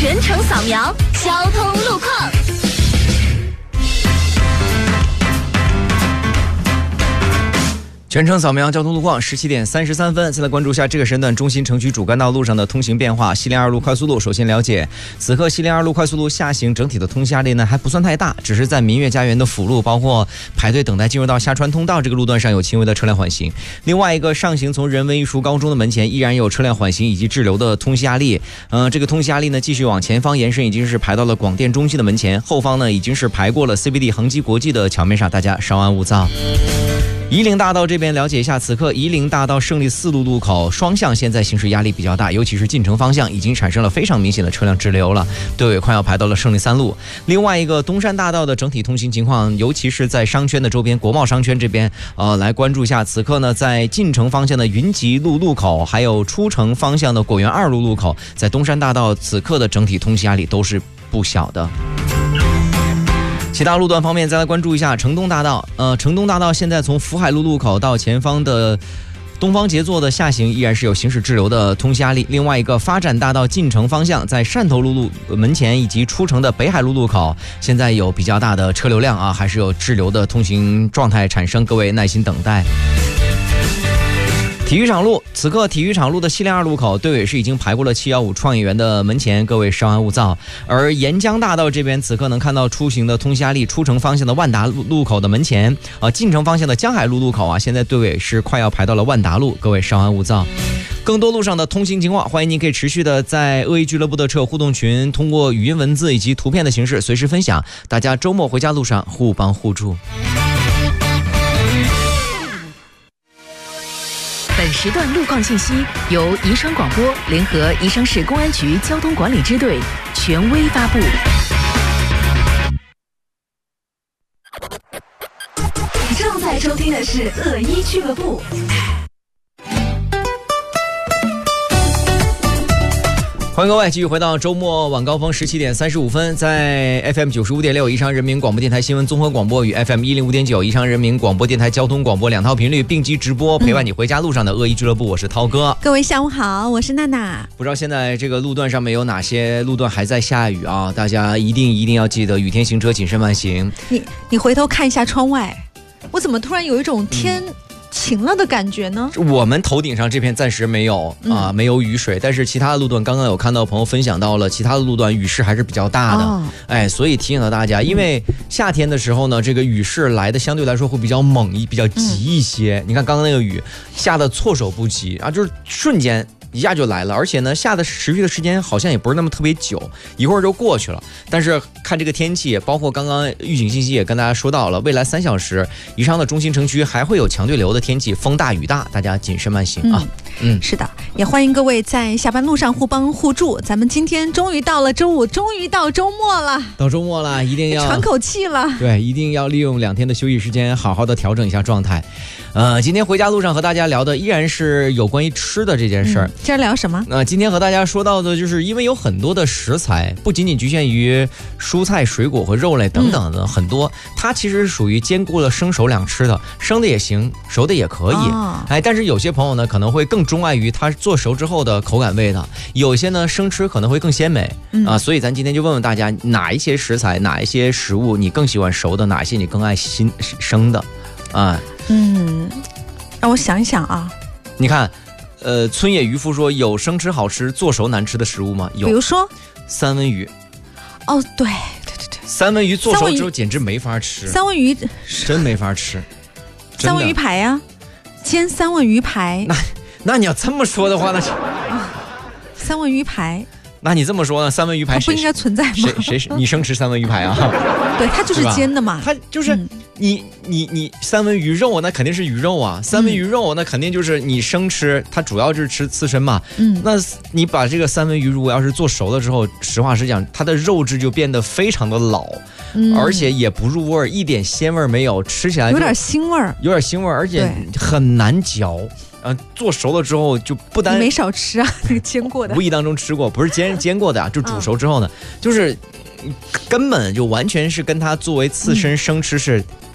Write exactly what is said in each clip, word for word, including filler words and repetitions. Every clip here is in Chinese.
全程扫描交通路况。 全程扫描交通路况，十七点三十三分。再来关注一下这个时段中心城区主干道路上的通行变化。西林二路快速路，首先了解，此刻西林二路快速路下行整体的通行压力呢还不算太大，只是在民悦家园的辅路，包括排队等待进入到下川通道这个路段上有轻微的车辆缓行。另外一个上行从人文艺术高中的门前依然有车辆缓行以及滞留的通行压力。嗯、呃，这个通行压力呢继续往前方延伸，已经是排到了广电中心的门前，后方呢已经是排过了 C B D 恒基国际的桥面上，大家稍安勿躁。夷陵大道这边了解一下，此刻夷陵大道胜利四路路口双向现在行驶压力比较大，尤其是进城方向已经产生了非常明显的车辆滞留了，队尾快要排到了胜利三路。另外一个东山大道的整体通行情况，尤其是在商圈的周边，国贸商圈这边呃来关注一下，此刻呢在进城方向的云集路路口，还有出城方向的果园二路路口，在东山大道此刻的整体通行压力都是不小的。其他路段方面，再来关注一下城东大道。呃，城东大道现在从福海路路口到前方的东方杰作的下行，依然是有行驶滞留的通行压力。另外一个发展大道进城方向，在汕头路路门前以及出城的北海路路口，现在有比较大的车流量啊，还是有滞留的通行状态产生，各位耐心等待。体育场路，此刻体育场路的西林二路口队尾是已经排过了七一五创业园的门前，各位稍安勿躁。而沿江大道这边，此刻能看到出行的通行压力，出城方向的万达路路口的门前，啊，进城方向的江海路路口啊，现在队尾是快要排到了万达路，各位稍安勿躁。更多路上的通行情况，欢迎您可以持续的在恶意俱乐部的车友互动群，通过语音文字以及图片的形式随时分享。大家周末回家路上互帮互助。 本时段路况信息由宜昌广播联合宜昌市公安局交通管理支队权威发布。你正在收听的是恶一俱乐部。 欢迎各位继续回到周末晚高峰十七点三十五分，在 F M 九十五点六宜昌人民广播电台新闻综合广播与 F M 一零五点九宜昌人民广播电台交通广播两套频率并机直播，陪伴你回家路上的恶意俱乐部，我是涛哥。 各位下午好，我是娜娜。 不知道现在这个路段上面有哪些路段还在下雨啊？大家一定一定要记得雨天行车，谨慎慢行。 你你回头看一下窗外，我怎么突然有一种天、嗯晴了的感觉呢？ 我们头顶上这片暂时没有啊、呃，没有雨水，但是其他的路段刚刚有看到朋友分享到了，其他的路段雨势还是比较大的，哦、哎，所以提醒到大家，因为夏天的时候呢，这个雨势来的相对来说会比较猛一、比较急一些。嗯、你看刚刚那个雨下的措手不及啊，就是瞬间一下就来了，而且呢，下的持续的时间好像也不是那么特别久，一会儿就过去了。但是看这个天气，包括刚刚预警信息也跟大家说到了，未来三小时宜昌的中心城区还会有强对流的天气，风大雨大，大家谨慎慢行啊。 嗯，嗯是的，也欢迎各位在下班路上互帮互助。咱们今天终于到了周五，终于到周末了， 到周末了，一定要喘口气了。 对，一定要利用两天的休息时间，好好的调整一下状态。呃，今天回家路上和大家聊的依然是有关于吃的这件事儿。嗯今儿聊什么？ 那、呃、今天和大家说到的就是，因为有很多的食材，不仅仅局限于蔬菜、水果和肉类等等的、嗯、很多，它其实是属于兼顾了生熟两吃的，生的也行，熟的也可以。哦、哎，但是有些朋友呢，可能会更钟爱于它做熟之后的口感味道，有些呢生吃可能会更鲜美、嗯、啊。所以咱今天就问问大家，哪一些食材、哪一些食物你更喜欢熟的，哪一些你更爱新生的？啊， 嗯，让我想一想啊。 你看。呃，村野渔夫说有生吃好吃做熟难吃的食物吗？有， 比如说三文鱼。 哦，对对对对， 三文鱼做熟之后简直没法吃。 三文鱼真没法吃。 三文鱼排呀、啊，煎三文鱼排。 那那你要这么说的话，那是、 啊、三文鱼排。 那你这么说呢？三文鱼排它不应该存在吗？ 谁谁你生吃三文鱼排啊？ 对，它就是煎的嘛。 它就是、嗯、你你你三文鱼肉那肯定是鱼肉啊，三文鱼肉那肯定就是你生吃，它主要就是吃刺身嘛。嗯，那你把这个三文鱼如果要是做熟了之后，实话实讲，它的肉质就变得非常的老，嗯、而且也不入味，一点鲜味没有，吃起来有点腥味儿， 有点腥味儿，而且很难嚼。呃，做熟了之后就不单你没少吃啊，那个煎过的， 无意当中吃过，不是煎煎过的啊，就煮熟之后呢，嗯、就是根本就完全是跟它作为刺身生吃是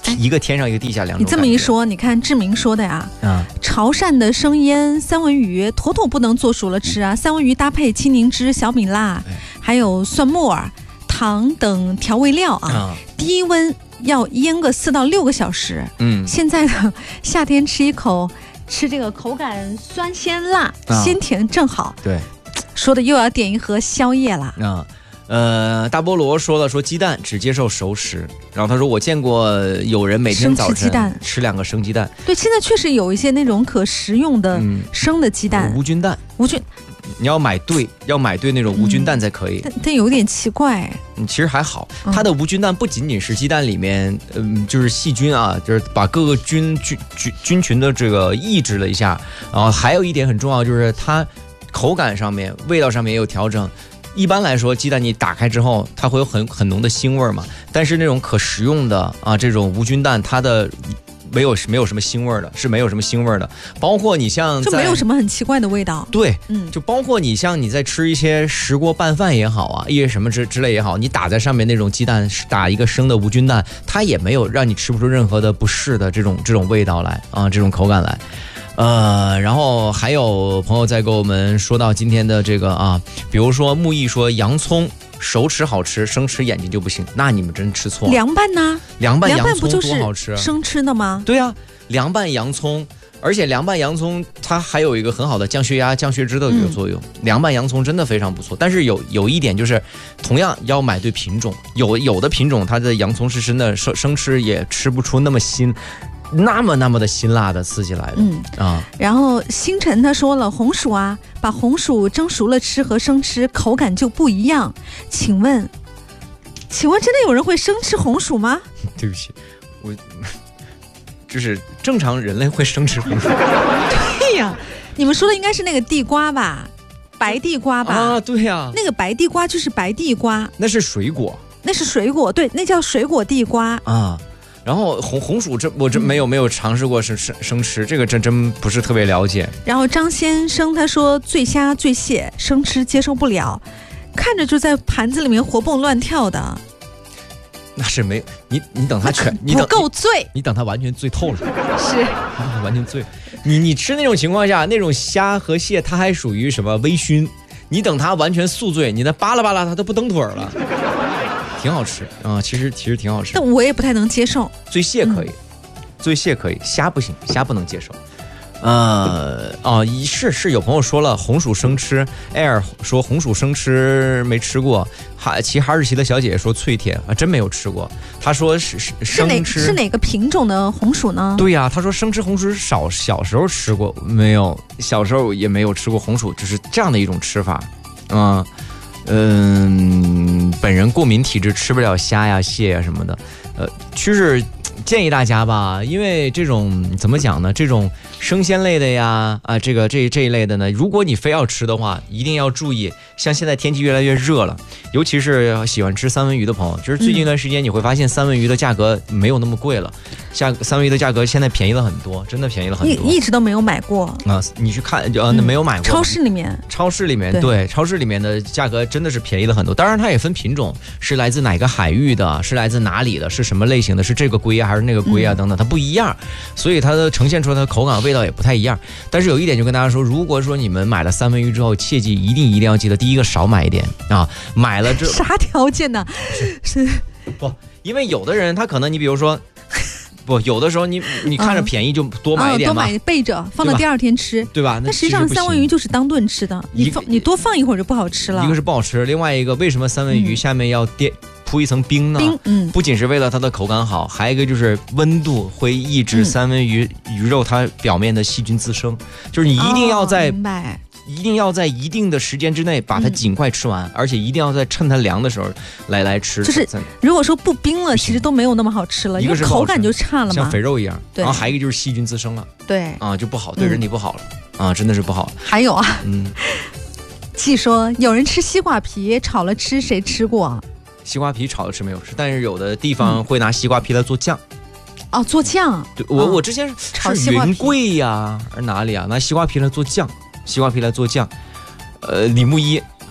一个天上一个地下两种。 你这么一说，你看志明说的呀，啊，潮汕的生腌三文鱼妥妥不能做熟了吃啊，三文鱼搭配青柠汁、小米辣，还有蒜末儿、糖等调味料啊，啊低温要腌个四到六个小时。嗯，现在的夏天吃一口，吃这个口感酸鲜辣，啊、鲜甜正好。 对， 说的又要点一盒宵夜了。 啊。呃，大菠萝说了，说鸡蛋只接受熟食，然后他说我见过有人每天早晨吃两个生鸡蛋。 对，现在确实有一些那种可食用的生的鸡蛋， 嗯、无菌蛋， 无菌。 你要买对，要买对那种无菌蛋才可以。 嗯、但, 但有点奇怪。 嗯，其实还好，它的无菌蛋不仅仅是鸡蛋里面，嗯，就是细菌啊，就是把各个菌菌菌菌群的这个抑制了一下，然后还有一点很重要，就是它口感上面、味道上面也有调整。一般来说，鸡蛋你打开之后，它会有很很浓的腥味嘛。但是那种可食用的啊，这种无菌蛋，它的没有没有什么腥味的，是没有什么腥味的。包括你像就没有什么很奇怪的味道。 对，嗯，就包括你像你在吃一些石锅拌饭也好啊，一些什么之之类也好，你打在上面那种鸡蛋，打一个生的无菌蛋，它也没有让你吃不出任何的不适的这种这种味道来啊，这种口感来。呃，然后还有朋友在给我们说到今天的这个啊，比如说木易说洋葱熟吃好吃，生吃眼睛就不行，那你们真吃错了。 凉拌呢？ 凉拌洋葱多好吃， 生吃的吗？ 对啊，凉拌洋葱，而且凉拌洋葱它还有一个很好的降血压、降血脂的一个作用。嗯、凉拌洋葱真的非常不错，但是有有一点就是，同样要买对品种，有有的品种它的洋葱是真的生生吃也吃不出那么辛。那么那么的辛辣的刺激来的，嗯啊。 然后星辰他说了，红薯啊，把红薯蒸熟了吃和生吃口感就不一样。请问，请问真的有人会生吃红薯吗？ 对不起，我就是正常人类会生吃红薯。 对呀，你们说的应该是那个地瓜吧？白地瓜吧？ 啊，对呀， 那个白地瓜就是白地瓜， 那是水果， 那是水果，对，那叫水果地瓜啊。然后红红薯这我真没有没有尝试过生生生吃，这个真真不是特别了解。 然后张先生他说醉虾醉蟹生吃接受不了，看着就在盘子里面活蹦乱跳的。 那是没你你等它全你等不够醉， 你等它完全醉透了。 是， 完全醉。你你吃那种情况下，那种虾和蟹它还属于什么微醺，你等它完全宿醉，你那巴拉巴拉它都不蹬腿了。挺好吃啊、呃，其实其实挺好吃， 但我也不太能接受。 醉蟹可以，嗯、醉蟹可以，虾不行，虾不能接受。呃哦，是是有朋友说了红薯生吃 ，Air 说红薯生吃没吃过，哈骑哈士奇的小姐姐说脆甜啊，真没有吃过。她说是是生吃是哪个品种的红薯呢？ 对呀、啊，她说生吃红薯少小时候吃过没有？小时候也没有吃过红薯，就是这样的一种吃法，嗯。嗯，本人过敏体质，吃不了虾呀、蟹呀什么的。呃，就是建议大家吧，因为这种怎么讲呢？这种生鲜类的呀，啊，这个这这一类的呢，如果你非要吃的话，一定要注意。像现在天气越来越热了，尤其是喜欢吃三文鱼的朋友，就是最近一段时间你会发现三文鱼的价格没有那么贵了，价三文鱼的价格现在便宜了很多，真的便宜了很多。 一一直都没有买过啊，你去看呃，没有买过。 超市里面， 超市里面 对, 对，超市里面的价格真的是便宜了很多。当然它也分品种，是来自哪个海域的，是来自哪里的，是什么类型的，是这个龟啊还是那个龟啊等等，它不一样，所以它的呈现出来的口感味道也不太一样。但是有一点就跟大家说，如果说你们买了三文鱼之后，切记一定一定要记得，第一个少买一点啊，买了之后啥条件呢？ 是不？因为有的人他可能你比如说。不，有的时候你你看着便宜就多买一点嘛， 哦、多买备着，放到第二天吃， 对吧？ 那实际上三文鱼就是当顿吃的，你放你多放一会儿就不好吃了。 一个是不好吃，另外一个为什么三文鱼下面要垫铺一层冰呢？ 冰，嗯， 不仅是为了它的口感好，还有一个就是温度会抑制三文鱼、嗯、鱼肉它表面的细菌滋生，就是你一定要在。 哦、明白。 一定要在一定的时间之内把它尽快吃完，嗯、而且一定要在趁它凉的时候来来吃。 就是如果说不冰了，其实都没有那么好吃了，因为口感就差了嘛， 像肥肉一样。然后还有一个就是细菌滋生了， 对啊就不好，对人体不好了、嗯、啊，真的是不好。 还有啊，嗯，据说有人吃西瓜皮炒了吃，谁吃过？ 西瓜皮炒了吃没有吃，但是有的地方会拿西瓜皮来做酱。 哦，做酱。 对，我、哦、我之前是云贵呀，而哪里啊？拿西瓜皮来做酱。西瓜皮来做酱，呃，李木一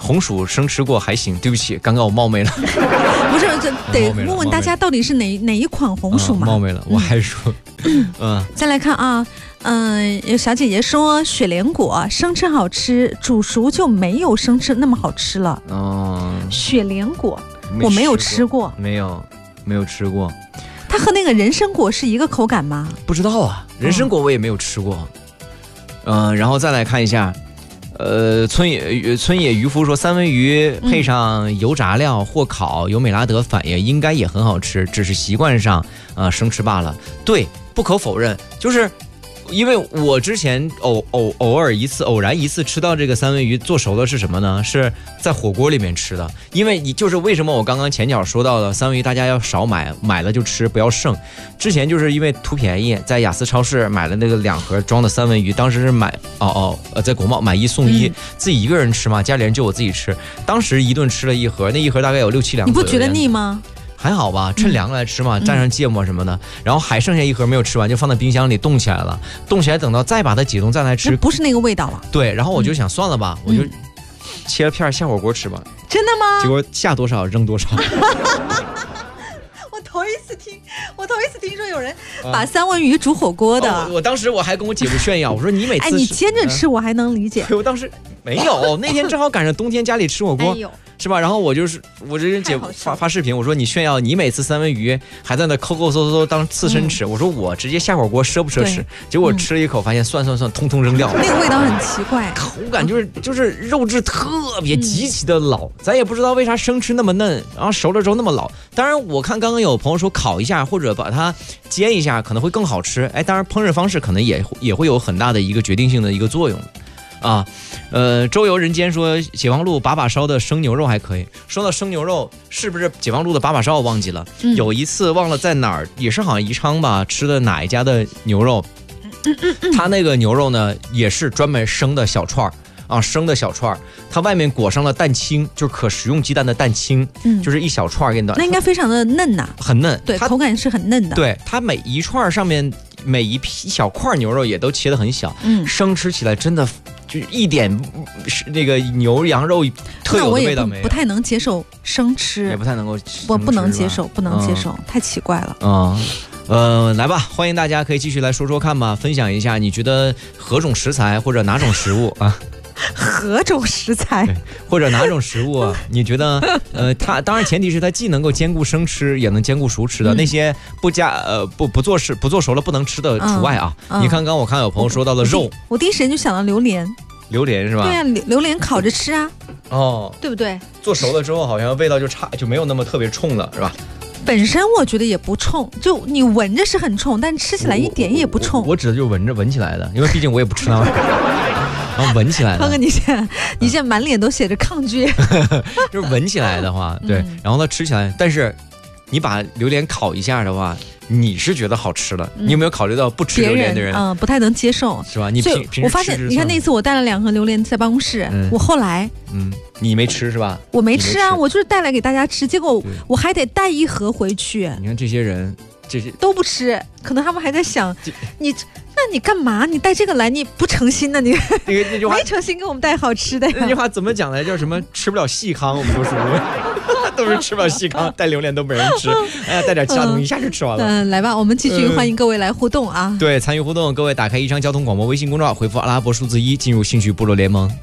红薯生吃过还行，对不起，刚刚我冒昧了。 不是，这得问问大家到底是哪哪一款红薯嘛？ 冒昧了，我还说，嗯。 再来看啊，嗯、呃，有小姐姐说雪莲果生吃好吃，煮熟就没有生吃那么好吃了。哦，雪莲果我没有吃过， 没有，没有吃过。 它和那个人参果是一个口感吗？ 不知道啊，人参果我也没有吃过。嗯、呃，然后再来看一下。呃，村野村野渔夫说，三文鱼配上油炸料或烤，有美拉德反应，应该也很好吃，只是习惯上啊、呃、生吃罢了。对，不可否认，就是因为我之前偶偶偶尔一次偶然一次吃到这个三文鱼做熟的是什么呢？是在火锅里面吃的。因为你就是为什么我刚刚前脚说到的三文鱼大家要少买，买了就吃，不要剩。之前就是因为图便宜，在雅思超市买了那个两盒装的三文鱼，当时是买哦哦呃在国贸买一送一、嗯，自己一个人吃嘛，家里人就我自己吃。当时一顿吃了一盒，那一盒大概有六七两。 你不觉得腻吗？ 还好吧，趁凉了来吃嘛，蘸上芥末什么的、嗯，然后还剩下一盒没有吃完，就放在冰箱里冻起来了。冻起来，等到再把它解冻再来吃， 不是那个味道了。 对，然后我就想算了吧，嗯、我就切了片下火锅吃吧。 真的吗？ 结果下多少扔多少。 我头一次听，我头一次听说有人把三文鱼煮火锅的。 哦、我, 我当时我还跟我姐夫炫耀，我说你每次哎你煎着吃我还能理解。 嗯、我当时没有，那天正好赶上冬天家里吃火锅。哎呦是吧？然后我就是我这人姐发发视频，我说你炫耀你每次三文鱼还在那抠抠搜搜当刺身吃、嗯，我说我直接下火锅奢不奢侈？结果我吃了一口，发现算算算，通通扔掉了。 那个味道很奇怪， 口感就是就是肉质特别极其的老、嗯，咱也不知道为啥生吃那么嫩，然后熟了之后那么老。当然我看刚刚有朋友说烤一下或者把它煎一下可能会更好吃，哎，当然烹饪方式可能也也会有很大的一个决定性的一个作用。啊，呃，周游人间说解放路把把烧的生牛肉还可以。说到生牛肉，是不是解放路的把把烧？我忘记了、嗯。有一次忘了在哪儿，也是好像宜昌吧，吃的哪一家的牛肉，嗯嗯嗯、他那个牛肉呢也是专门生的小串儿啊，生的小串儿，它外面裹上了蛋清，就是可食用鸡蛋的蛋清，嗯，就是一小串儿给你的。 那应该非常的嫩呐、啊， 很嫩， 对，口感是很嫩的。 对，它每一串上面每一批小块牛肉也都切得很小，嗯，生吃起来真的。就一点那个牛羊肉特有的味道没有， 那我也 不, 不太能接受生吃， 也不太能够， 我不能接受，不能接受，嗯、太奇怪了。 嗯，呃，来吧，欢迎大家可以继续来说说看吧，分享一下你觉得何种食材或者哪种食物啊？ 何种食材， 或者哪种食物、啊，你觉得？呃，它当然前提是它既能够兼顾生吃，也能兼顾熟吃的、嗯、那些不加呃不不做事不做熟了不能吃的除外啊。嗯嗯、你看，刚我看有朋友说到了肉， 我, 我第一时间就想到榴莲， 榴莲是吧？ 对啊，榴榴莲烤着吃啊，哦，对不对？ 做熟了之后好像味道就差，就没有那么特别冲了，是吧？ 本身我觉得也不冲，就你闻着是很冲，但吃起来一点也不冲。 我, 我, 我指的就是闻着闻起来的，因为毕竟我也不吃那玩意儿。然后闻起来的， 涛哥，你现在你现在满脸都写着抗拒， 就是闻起来的话，对，嗯、然后它吃起来，但是你把榴莲烤一下的话，你是觉得好吃了。嗯、你有没有考虑到不吃榴莲的人， 嗯、呃，不太能接受， 是吧？你平平时我发现，你看那次我带了两盒榴莲在办公室，嗯、我后来， 嗯，你没吃是吧？ 我没吃啊，我就是带来给大家吃，结果我还得带一盒回去。 你看这些人。这些都不吃，可能他们还在想你，那你干嘛？你带这个来，你不诚心的，你那个那句话没诚心给我们带好吃的呀。 那句话怎么讲来？叫什么？吃不了细糠，我们都属于都是吃不了细糠，带榴莲都没人吃。哎呀，带点其他东西一下就吃完了。 嗯，来吧，我们继续欢迎各位来互动啊！ 对，参与互动，各位打开宜昌交通广播微信公众号，回复阿拉伯数字一，进入兴趣部落联盟。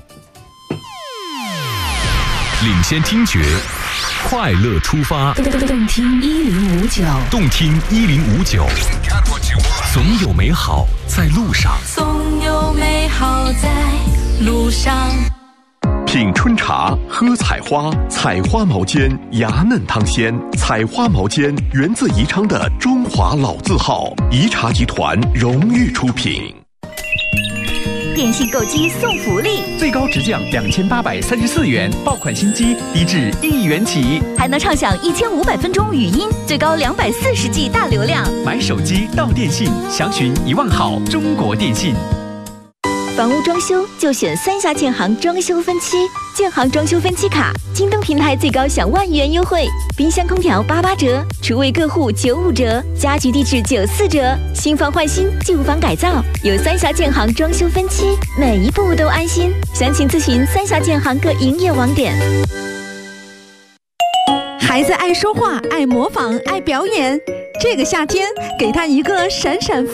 领先听觉，快乐出发， 动听一零五九， 动听一零五九，总有美好在路上， 总有美好在路上。 品春茶，喝采花，采花毛尖，芽嫩汤鲜。采花毛尖源自宜昌的中华老字号，宜茶集团荣誉出品。 电信购机送福利， 最高直降两千八百三十四元，爆款新机低至一元起， 还能畅享一千五百分钟语音，最高两百四十 G 大流量。 买手机到电信，详询一万号中国电信。 房屋装修就选三峡建行装修分期，建行装修分期卡，京东平台最高享万元优惠，冰箱空调八八折，厨卫各户九五折，家居地质九四折，新房换新，旧房改造，有三峡建行装修分期，每一步都安心。详情咨询三峡建行各营业网点。 孩子爱说话，爱模仿，爱表演，这个夏天给他一个闪闪